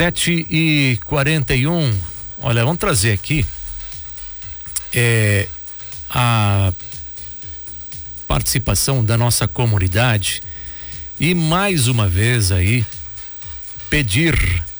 7h41. Olha, vamos trazer aqui a participação da nossa comunidade e mais uma vez aí pedir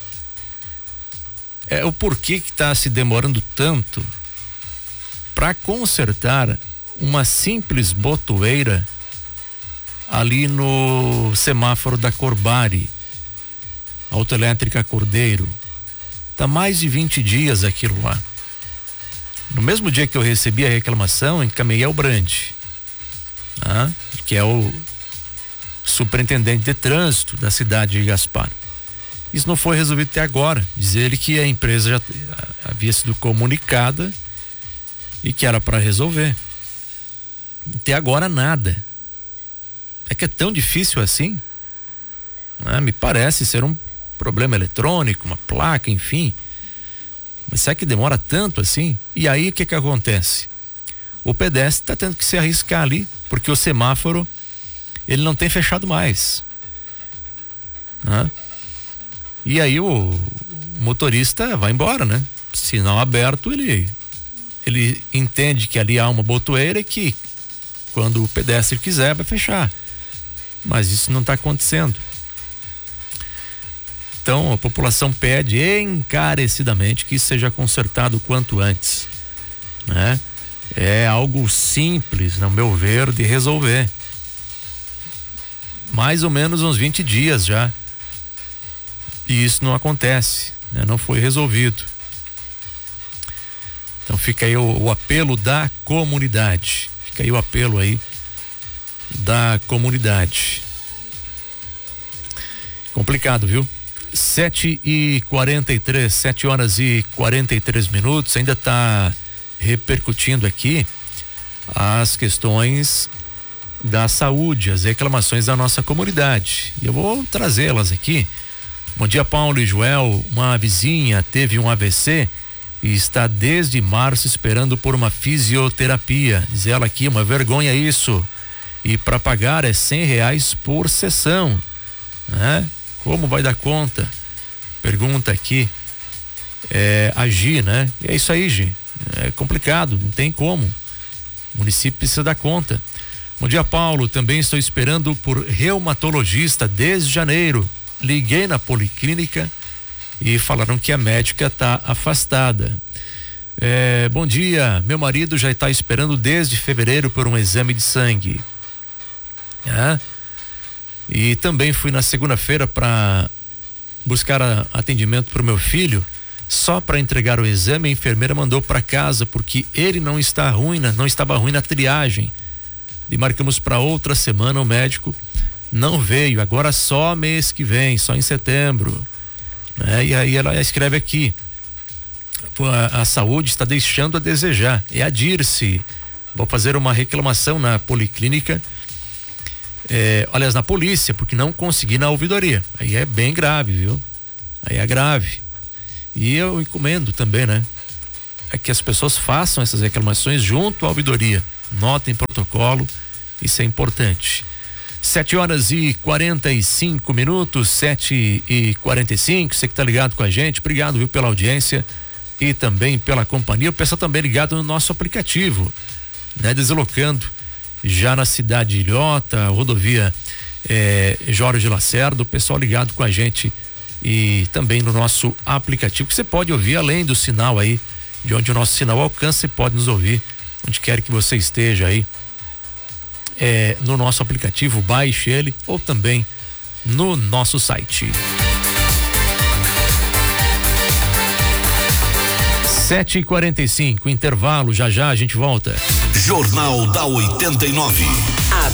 o porquê que está se demorando tanto para consertar uma simples botoeira ali no semáforo da Corbari, Autoelétrica Cordeiro. Tá mais de 20 dias aquilo lá. No mesmo dia que eu recebi a reclamação, encaminhei ao Brandi, que é o superintendente de trânsito da cidade de Gaspar. Isso não foi resolvido até agora. Diz ele que a empresa já havia sido comunicada e que era para resolver. Até agora nada. É que é tão difícil assim? Me parece ser um problema eletrônico, uma placa, enfim. Mas será que demora tanto assim? E aí o que acontece? O pedestre está tendo que se arriscar ali, porque o semáforo ele não tem fechado mais. E aí o motorista vai embora, né? Sinal aberto, ele entende que ali há uma botoeira e que quando o pedestre quiser vai fechar. Mas isso não está acontecendo. Então a população pede encarecidamente que isso seja consertado o quanto antes, né? É algo simples, no meu ver, de resolver. Mais ou menos uns 20 dias já. E isso não acontece, né? Não foi resolvido. Então fica aí o apelo da comunidade. Fica aí o apelo aí da comunidade. Complicado, viu? 7h43, 7h43, ainda está repercutindo aqui as questões da saúde, as reclamações da nossa comunidade. E eu vou trazê-las aqui. Bom dia, Paulo e Joel. Uma vizinha teve um AVC e está desde março esperando por uma fisioterapia. Diz ela aqui, uma vergonha isso. E para pagar é R$100 por sessão, né? Como vai dar conta? Pergunta aqui a Gi, né? E é isso aí, Gi. É complicado, não tem como. O município precisa dar conta. Bom dia, Paulo. Também estou esperando por reumatologista desde janeiro. Liguei na policlínica e falaram que a médica está afastada. Bom dia. Meu marido já está esperando desde fevereiro por um exame de sangue. E também fui na segunda-feira para buscar atendimento para o meu filho. Só para entregar o exame, a enfermeira mandou para casa porque ele não estava ruim na triagem. E marcamos para outra semana, o médico não veio. Agora só mês que vem, só em setembro. E aí ela escreve aqui: a saúde está deixando a desejar. É a Dirce. Vou fazer uma reclamação na policlínica. Aliás, na polícia, porque não consegui na ouvidoria. Aí é bem grave, viu? Aí é grave. E eu encomendo também, né? É que as pessoas façam essas reclamações junto à ouvidoria. Notem protocolo, isso é importante. 7h45, 7h45. Você que tá ligado com a gente, obrigado, viu, pela audiência e também pela companhia. O pessoal também ligado no nosso aplicativo, né? Deslocando já na cidade de Ilhota, rodovia Jorge Lacerda, o pessoal ligado com a gente e também no nosso aplicativo, que você pode ouvir além do sinal aí, de onde o nosso sinal alcança, você pode nos ouvir onde quer que você esteja aí, no nosso aplicativo, baixe ele ou também no nosso site. 7h45, intervalo, já a gente volta. Jornal da 89.